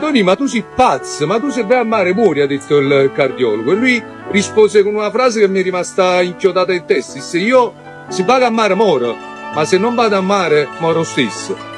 Tony, ma tu sei pazzo, ma tu se vai a mare muori, ha detto il cardiologo. E lui rispose con una frase che mi è rimasta inchiodata in testa. Disse, io se vado a mare moro, ma se non vado a mare moro stesso.